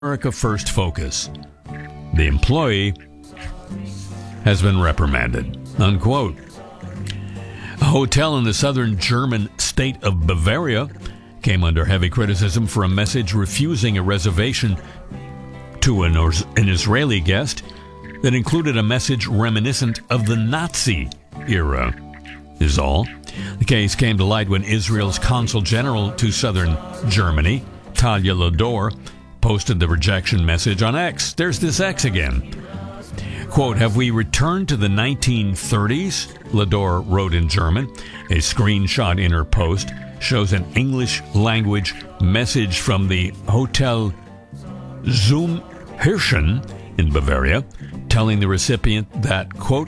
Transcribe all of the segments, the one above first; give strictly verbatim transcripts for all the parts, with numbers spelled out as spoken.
America First focus. The employee has been reprimanded, unquote. A hotel in the southern German state of Bavaria came under heavy criticism for a message refusing a reservation to an, an Israeli guest that included a message reminiscent of the Nazi era, is all. The case came to light when Israel's consul general to southern Germany, Talia Lador, posted the rejection message on X. There's this X again. Quote, "Have we returned to the nineteen thirties? Lador wrote in German. A screenshot in her post shows an English-language message from the Hotel Zum Hirschen in Bavaria, telling the recipient that, quote,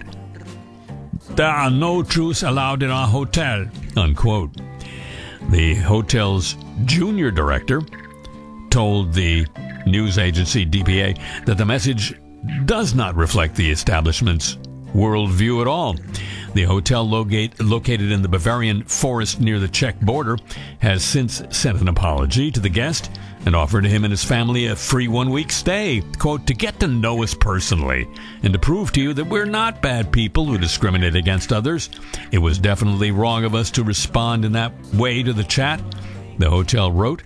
there are no Jews allowed in our hotel, unquote. The hotel's junior director told the news agency D P A that the message does not reflect the establishment's worldview at all. The hotel locate, located in the Bavarian forest near the Czech border has since sent an apology to the guest and offered him and his family a free one-week stay, quote, to get to know us personally and to prove to you that we're not bad people who discriminate against others. It was definitely wrong of us to respond in that way to the chat, the hotel wrote.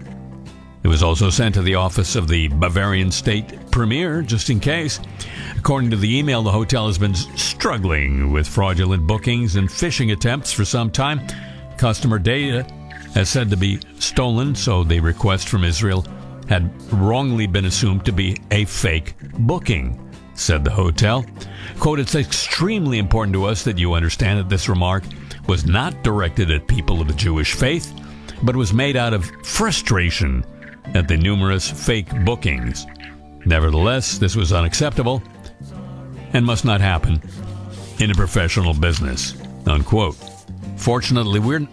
It was also sent to the office of the Bavarian state premier, just in case. According to the email, the hotel has been struggling with fraudulent bookings and phishing attempts for some time. Customer data is said to be stolen, so the request from Israel had wrongly been assumed to be a fake booking, said the hotel. Quote, it's extremely important to us that you understand that this remark was not directed at people of the Jewish faith, but was made out of frustration at the numerous fake bookings. Nevertheless, this was unacceptable and must not happen in a professional business, unquote. Fortunately, we're...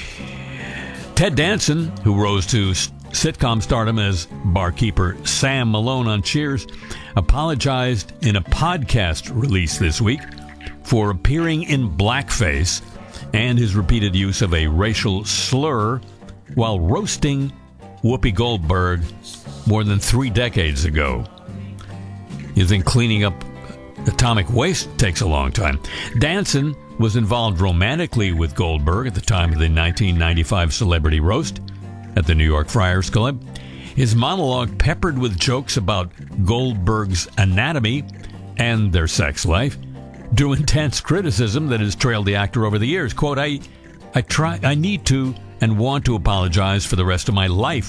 Ted Danson, who rose to sitcom stardom as barkeeper Sam Malone on Cheers, apologized in a podcast release this week for appearing in blackface and his repeated use of a racial slur while roasting Whoopi Goldberg more than three decades ago. You think cleaning up atomic waste takes a long time? Danson was involved romantically with Goldberg at the time of the nineteen ninety-five celebrity roast at the New York Friars Club. His monologue, peppered with jokes about Goldberg's anatomy and their sex life, drew intense criticism that has trailed the actor over the years. Quote, I, I try, I need to and want to apologize for the rest of my life,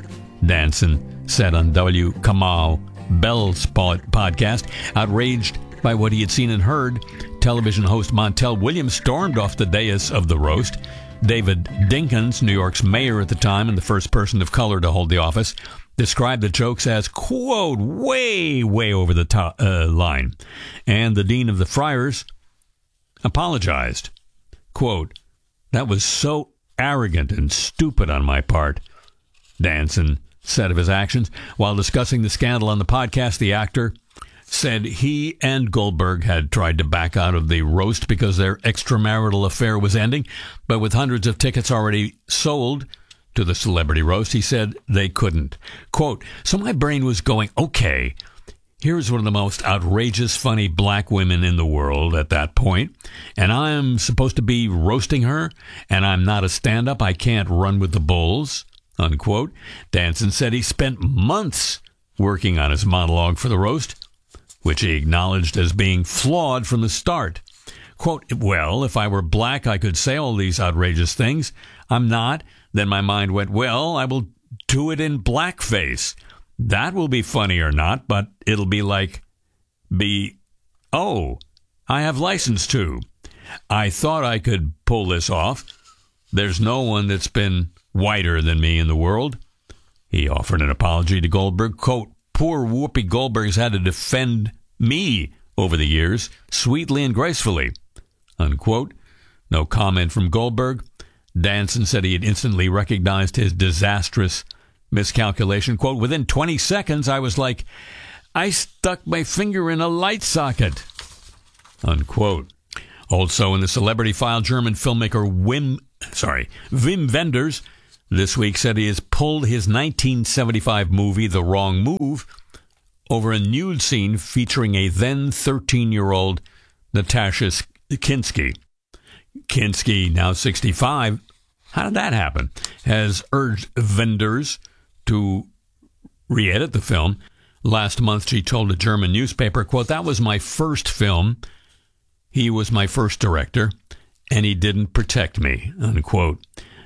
Danson said on W. Kamau Bell's pod- podcast. Outraged by what he had seen and heard, television host Montel Williams stormed off the dais of the roast. David Dinkins, New York's mayor at the time and the first person of color to hold the office, described the jokes as, quote, way, way over the top, uh, line. And the dean of the Friars apologized. Quote, that was so arrogant and stupid on my part, Danson said of his actions. While discussing the scandal on the podcast, the actor said he and Goldberg had tried to back out of the roast because their extramarital affair was ending, but with hundreds of tickets already sold to the celebrity roast, he said they couldn't. Quote, so my brain was going, okay, here's one of the most outrageous, funny black women in the world at that point, and I'm supposed to be roasting her, and I'm not a stand-up. I can't run with the bulls, unquote. Danson said he spent months working on his monologue for the roast, which he acknowledged as being flawed from the start. Quote, well, if I were black, I could say all these outrageous things. I'm not. Then my mind went, well, I will do it in blackface. That will be funny or not, but it'll be like, be, oh, I have license to. I thought I could pull this off. There's no one that's been whiter than me in the world. He offered an apology to Goldberg. Quote, poor Whoopi Goldberg's had to defend me over the years, sweetly and gracefully, unquote. No comment from Goldberg. Danson said he had instantly recognized his disastrous miscalculation. Quote, within twenty seconds, I was like, I stuck my finger in a light socket, unquote. Also in the celebrity file, German filmmaker Wim, sorry, Wim Wenders this week said he has pulled his nineteen seventy-five movie The Wrong Move over a nude scene featuring a then thirteen-year-old Natasha Kinski. Kinski, now sixty-five, how did that happen? Has urged vendors to re-edit the film. Last month, she told a German newspaper, quote, "That was my first film. He was my first director, and he didn't protect me," unquote.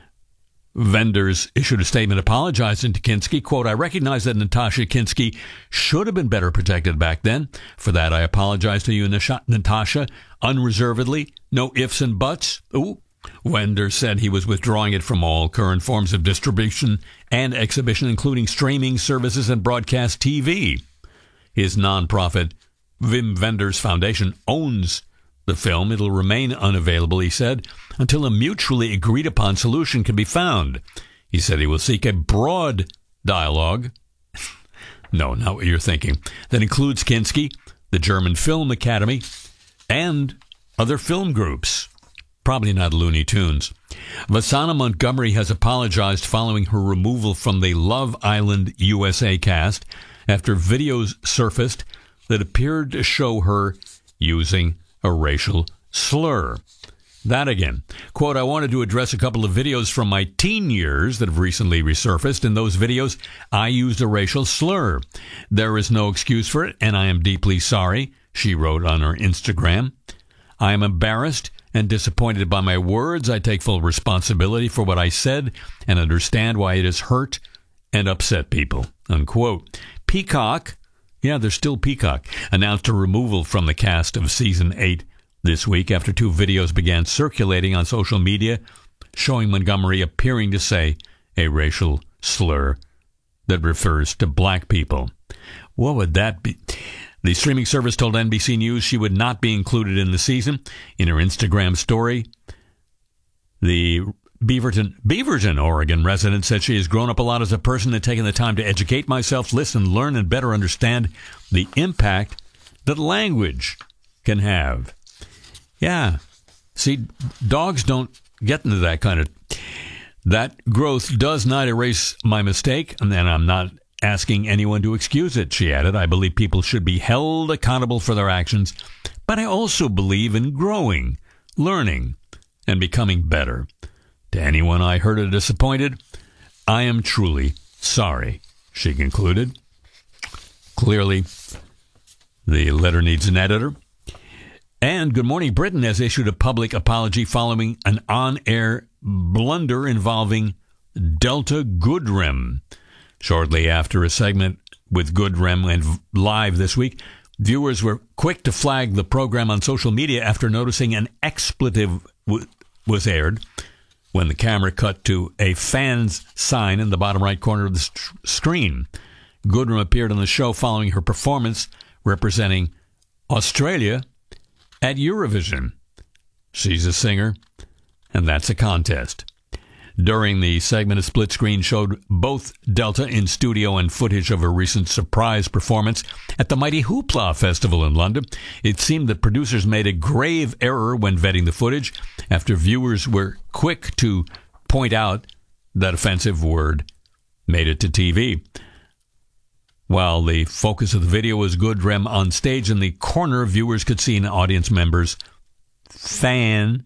Vendors issued a statement apologizing to Kinski. Quote, "I recognize that Natasha Kinski should have been better protected back then. For that, I apologize to you, Natasha, unreservedly. No ifs and buts." Ooh. Wenders said he was withdrawing it from all current forms of distribution and exhibition, including streaming services and broadcast T V. His nonprofit Wim Wenders Foundation owns the film. It'll remain unavailable, he said, until a mutually agreed-upon solution can be found. He said he will seek a broad dialogue. No, not what you're thinking. That includes Kinski, the German Film Academy, and other film groups. Probably not Looney Tunes. Vasana Montgomery has apologized following her removal from the Love Island U S A cast after videos surfaced that appeared to show her using a racial slur. That again. Quote, "I wanted to address a couple of videos from my teen years that have recently resurfaced. In those videos, I used a racial slur. There is no excuse for it, and I am deeply sorry," she wrote on her Instagram. "I am embarrassed and disappointed by my words. I take full responsibility for what I said and understand why it has hurt and upset people," unquote. Peacock, yeah, there's still Peacock, announced a removal from the cast of season eight this week after two videos began circulating on social media showing Montgomery appearing to say a racial slur that refers to black people. What would that be? The streaming service told N B C News she would not be included in the season. In her Instagram story, the Beaverton, Beaverton, Oregon resident said she has grown up a lot as a person and taken the time to educate myself, listen, learn, and better understand the impact that language can have. Yeah. See, dogs don't get into that kind of... That growth does not erase my mistake, and I'm not asking anyone to excuse it, she added. I believe people should be held accountable for their actions, but I also believe in growing, learning, and becoming better. To anyone I hurt or disappointed, I am truly sorry, she concluded. Clearly, the letter needs an editor. And Good Morning Britain has issued a public apology following an on-air blunder involving Delta Goodrem. Shortly after a segment with Goodrem went live this week, viewers were quick to flag the program on social media after noticing an expletive w- was aired when the camera cut to a fans sign in the bottom right corner of the st- screen. Goodrem appeared on the show following her performance representing Australia at Eurovision. She's a singer, and that's a contest. During the segment, a split screen showed both Delta in studio and footage of a recent surprise performance at the Mighty Hoopla Festival in London. It seemed that producers made a grave error when vetting the footage after viewers were quick to point out that offensive word made it to T V. While the focus of the video was Goodrem on stage, in the corner, viewers could see an audience member's fan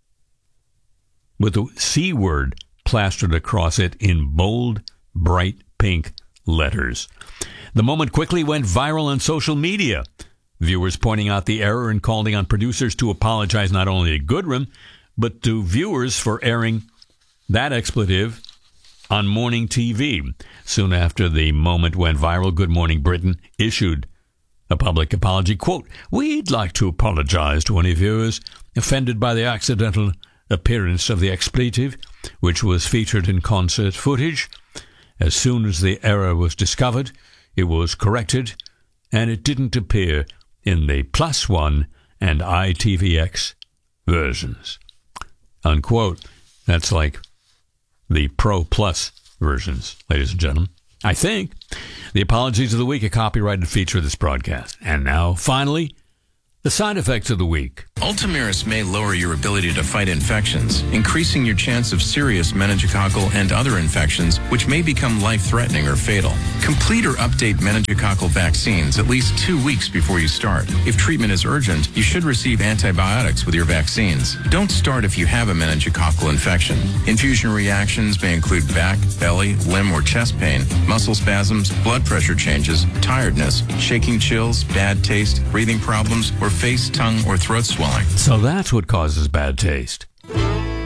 with the C word plastered across it in bold, bright pink letters. The moment quickly went viral on social media, viewers pointing out the error and calling on producers to apologize not only to Goodrem, but to viewers for airing that expletive on morning T V. Soon after the moment went viral, Good Morning Britain issued a public apology. Quote, "We'd like to apologize to any viewers offended by the accidental appearance of the expletive, which was featured in concert footage. As soon as the error was discovered, it was corrected, and it didn't appear in the Plus One and I T V X versions." Unquote. That's like the Pro Plus versions, ladies and gentlemen. I think the apologies of the week, a copyrighted feature of this broadcast. And now, finally, The side effects of the week. Ultomiris may lower your ability to fight infections, increasing your chance of serious meningococcal and other infections, which may become life-threatening or fatal. Complete or update meningococcal vaccines at least two weeks before you start. If treatment is urgent, you should receive antibiotics with your vaccines. Don't start if you have a meningococcal infection. Infusion reactions may include back, belly, limb, or chest pain, muscle spasms, blood pressure changes, tiredness, shaking chills, bad taste, breathing problems, or face, tongue, or throat swelling. So that's what causes bad taste.